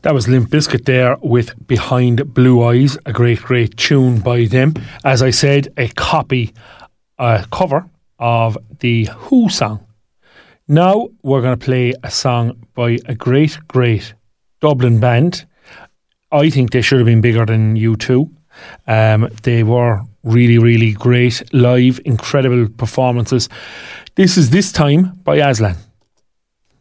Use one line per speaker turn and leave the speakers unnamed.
That was Limp Bizkit there with Behind Blue Eyes, a great tune by them. As I said, a cover of the Who song. Now we're going to play a song by a great Dublin band. I think they should have been bigger than U2. They were really great live, incredible performances. This is This Time by Aslan.